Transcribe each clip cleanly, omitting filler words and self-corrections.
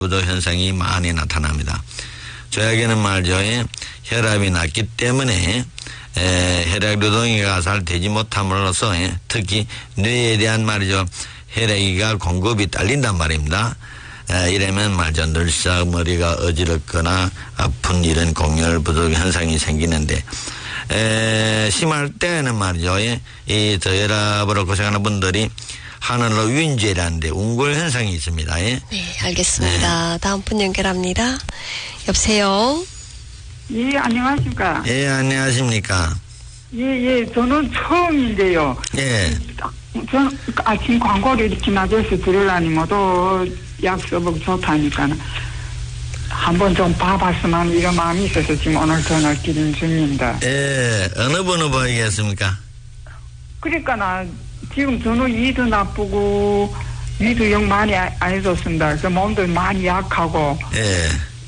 부족 현상이 많이 나타납니다. 저에게는 말이죠. 혈압이 낮기 때문에 혈액流동이가 잘 되지 못함으로써 특히 뇌에 대한 말이죠. 혈액이가 공급이 딸린단 말입니다. 이러면 말이죠. 늘상 머리가 어지럽거나 아픈 이런 공열 부족 현상이 생기는데 심할 때는 말이죠. 이 저혈압으로 고생하는 분들이 하늘로 윈죄라는데 운골 현상이 있습니다. 네, 알겠습니다. 네. 다음 분 연결합니다. 여보세요? 예, 안녕하십니까? 예, 안녕하십니까? 예, 저는 처음인데요. 예. 저는 아침 광고를 이렇게 나눠서 들으려니 뭐도 약 써보고 좋다니까 한번 좀 봐봤으면 이런 마음이 있어서 지금 오늘 전화를 드린 중입니다. 예, 어느 번호 보이겠습니까? 그러니까 나 지금 저는 이도 나쁘고 위도 영 많이 안 좋습니다. 그래서 몸도 많이 약하고 예.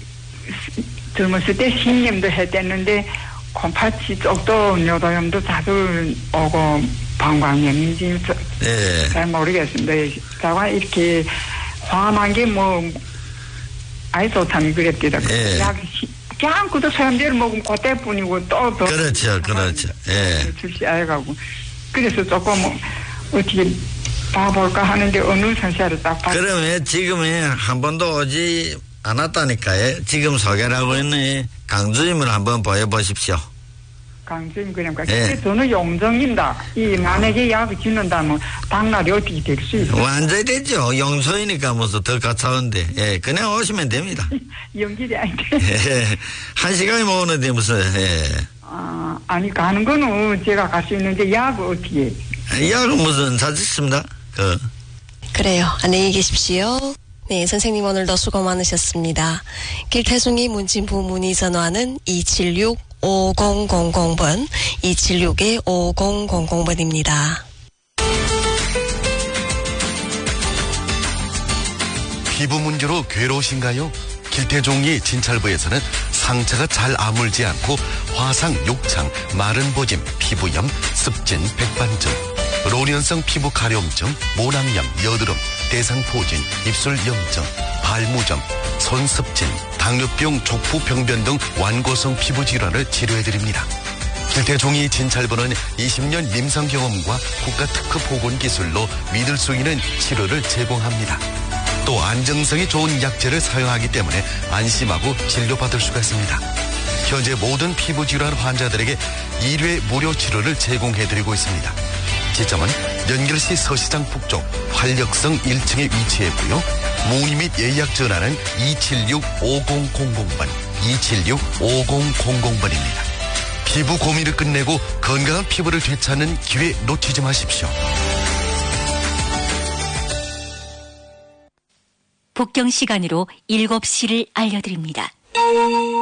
젊었을 때 신림도 했댔는데 콩팥이 쪽도 뇨도염도 자주 오고 방광염인지 예. 잘 모르겠습니다. 자가 이렇게 화난 게 뭐 아이 좋다니 그랬대다. 예. 그냥 그도 사람들이 먹으면 그때뿐이고 또 그렇죠. 예. 출시해가고 그래서 조금 어떻게 봐볼까 하는데 어느 선사를 딱 봐. 그러면 지금에 한 번도 오지 않았다니까요. 지금 소개를 하고 있는 강주임을 한번 보여보십시오. 강주임 그러니까 예. 저는 용정입니다. 이 만약에 약을 주는다면 당날이 어떻게 될 수 있어요? 완전히 되죠. 용서이니까 무슨 더 가차운데. 예, 그냥 오시면 됩니다. 연길이 아닌데. 예, 1시간이 모으는데 무슨. 예. 아니 가는 거는 제가 갈 수 있는데 약을 어떻게 해? 약은 무슨 사주십니다. 그래요. 안녕히 계십시오. 네, 선생님 오늘도 수고 많으셨습니다. 길태송이 문진부 문의 전화는 276-5000번, 276-5000번입니다. 피부 문제로 괴로우신가요? 길태종이 진찰부에서는 상처가 잘 아물지 않고 화상, 욕창, 마른 보짐, 피부염, 습진, 백반증, 로련성 피부 가려움증, 모낭염, 여드름, 대상포진, 입술 염증, 발무점, 손습진, 당뇨병, 족부 병변 등 완고성 피부 질환을 치료해드립니다. 길태종이 진찰부는 20년 임상 경험과 국가 특허 보건 기술로 믿을 수 있는 치료를 제공합니다. 또 안정성이 좋은 약재를 사용하기 때문에 안심하고 진료받을 수가 있습니다. 현재 모든 피부 질환 환자들에게 1회 무료 치료를 제공해드리고 있습니다. 지점은 연결시 서시장 북쪽 활력성 1층에 위치해 있고요. 문의 및 예약 전화는 276-5000번, 276-5000번입니다. 피부 고민을 끝내고 건강한 피부를 되찾는 기회 놓치지 마십시오. 북경 시간으로 7시를 알려드립니다.